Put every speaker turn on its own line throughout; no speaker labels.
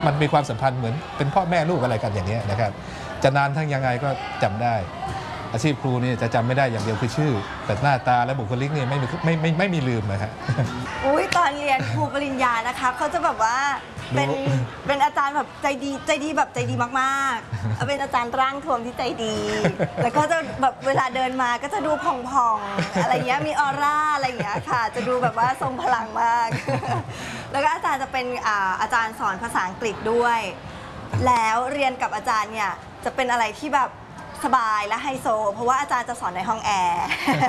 มันมีความสัมพันธ์เหมือนเป็นพ่อแม่ลูกอะไรกันอย่างนี้นะครับจะนานทั้งยังไงก็จำได้อาชีพครูนี่จะจำไม่ได้อย่างเดียวคือชื่อแต่หน้าตาและบุคลิกนี่ไม่มีลืมนะฮะ
อุ้ยตอนเรียนครูปริญญานะคะเขาจะแบบว่าเป็นอาจารย์แบบใจดีแบบใจดีมากๆเป็นอาจารย์ร่างทวมที่ใจดีแล้วก็จะแบบเวลาเดินมาก็จะดูผ่องๆอะไรเงี้ยมีออร่าอะไรเงี้ยค่ะจะดูแบบว่าทรงพลังมากแล้วก็อาจารย์จะเป็นอาจารย์สอนภาษาอังกฤษด้วยแล้วเรียนกับอาจารย์เนี่ยจะเป็นอะไรที่แบบสบายและไฮโซเพราะว่าอาจารย์จะสอนในห้องแอร์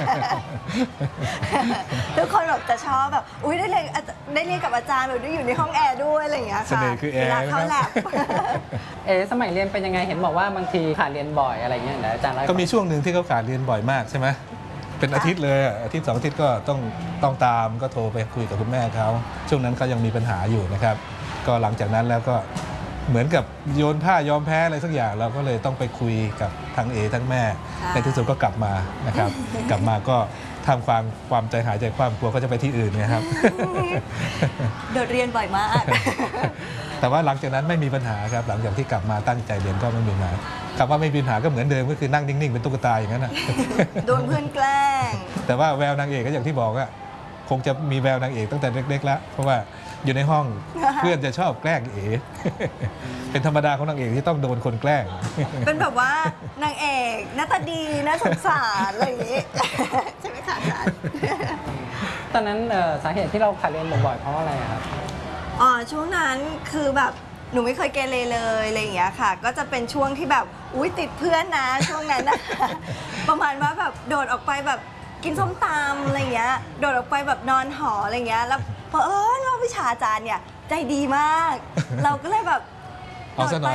ทุกคนแบบจะชอบแบบอุ้ยได้เรียนกับอาจารย์แบบได้อยู่ในห้องแอร์ด้วยอะไรอย่างเงี้ยค่ะ
เสน่ห์คือแอร์
เข้าแลบ
สมัยเรียนเป็นยังไงเห็นบอกว่าบางทีขาดเรียนบ่อยอะไรเงี้ยนะอาจารย์
ก็มีช่วงหนึ่งที่เขาขาดเรียนบ่อยมากใช่ไหมเป็นอาทิตย์เลยอาทิตย์2 อาทิตย์ก็ต้องตามก็โทรไปคุยกับคุณแม่เขาช่วงนั้นเขายังมีปัญหาอยู่นะครับก็หลังจากนั้นแล้วก็เหมือนกับโยนผ้ายอมแพ้อะไรสักอย่างเราก็เลยต้องไปคุยกับทั้งทั้งแม่ในที่สุดก็กลับมานะครับกลับมาก็ทำความใจหายใจความกลัวก็จะไปที่อื่นนะครับ
โดดเรียนบ่อยมาก
แต่ว่าหลังจากนั้นไม่มีปัญหาครับหลังจากที่กลับมาตั้งใจเรียนก็ไม่มีปัญหากลับว่าไม่มีปัญหาก็เหมือนเดิมก็คือนั่งนิ่งๆเป็นตุ๊กตาอย่างนั้นนะ
โดนเพื่อนแกล้ง
แต่ว่าแววนางเอกก็อย่างที่บอกอะคงจะมีแววนางเอกตั้งแต่เล็กๆแล้วเพราะว่าอยู่ในห้องเพื่อนจะชอบแกล้งเป็นธรรมดาของนางเอกที่ต้องโดนคนแกล้ง
เป็นแบบว่านางเอกหน้าตาดีน่าสงสารอะไรอย่างนี้ใช่ไหมคะอาจารย์
ตอนนั้นสาเหตุที่เราขาดเรียนบ่อยๆเพราะอะไรครับ
ช่วงนั้นคือแบบหนูไม่เคยเกเรเลยอะไรอย่างเงี้ยค่ะก็จะเป็นช่วงที่แบบอุ้ยติดเพื่อนนะช่วงนั้นนะประมาณว่าแบบโดดออกไปแบบกินส้มตำอะไรเงี้ยโดดออกไปแบบนอนหออะไรเงี้ยแล้วพอว่าวิชาอาจารย์เนี่ยใจดีมากเราก็เลยแบบ
โดดไป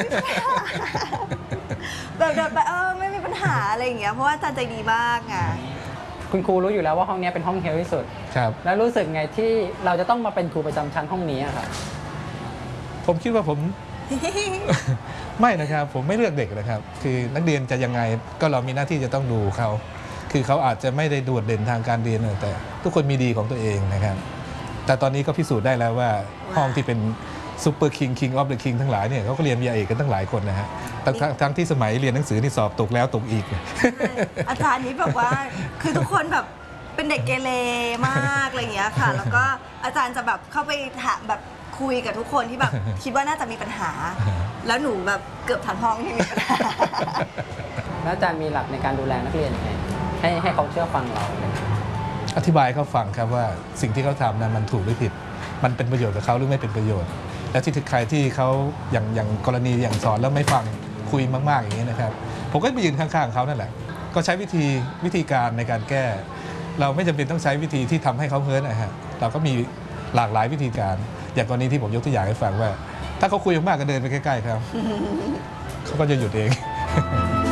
แบบโดดไปไม่มีปัญหาอะไรอย่างเงี้ยเพราะว่าอาจารย์ใจดีมากไง
คุณครูรู้อยู่แล้วว่าห้องนี้เป็นห้องเฮลที่สุด
ครับ
แล้วรู้สึกไงที่เราจะต้องมาเป็นครูประจำชั้นห้องนี้ครับ
ผมคิดว่าผม ไม่นะครับผมไม่เลือกเด็กนะครับคือนักเรียนจะยังไงก็เรามีหน้าที่จะต้องดูเขาคือเขาอาจจะไม่ได้โดดเด่นทางการเรียนแต่ทุกคนมีดีของตัวเองนะครับแต่ตอนนี้ก็พิสูจน์ได้แล้วว่าห้องที่เป็นซูเปอร์คิงคิงออฟเดอะคิงทั้งหลายเนี่ยเขาก็เรียนวิทยาเอกกันทั้งหลายคนนะฮะทั้งที่สมัยเรียนหนังสือนี่สอบตกแล้วตกอีก
อาจารย์นี้แบบว่าคือทุกคนแบบเป็นเด็กเกเรมากอะไรอย่างเงี้ยค่ะแล้วก็อาจารย์จะแบบเข้าไปถามแบบคุยกับทุกคนที่แบบคิดว่าน่าจะมีปัญหาแล้วหนูแบบเกือบทั้งห้องที่มีปัญหา
แล้วอาจารย์มีหลักในการดูแลนักเรียนยังไงให้เขาเชื่อฟังเรา
อธิบายเขาฟังครับว่าสิ่งที่เขาทำนั้นมันถูกหรือผิดมันเป็นประโยชน์กับเขาหรือไม่เป็นประโยชน์และที่ใครที่เขาอย่างกรณีอย่างสอนแล้วไม่ฟังคุยมากๆอย่างนี้นะครับผมก็ไปยืนข้างๆเขานั่นแหละก็ใช้วิธีการในการแก้เราไม่จำเป็นต้องใช้วิธีที่ทำให้เขาเฮิร์ตนะฮะเราก็มีหลากหลายวิธีการอย่างกรณีที่ผมยกตัวอย่างให้ฟังว่าถ้าเขาคุยมากก็เดินไปใกล้ๆเขาก็จะหยุดเอง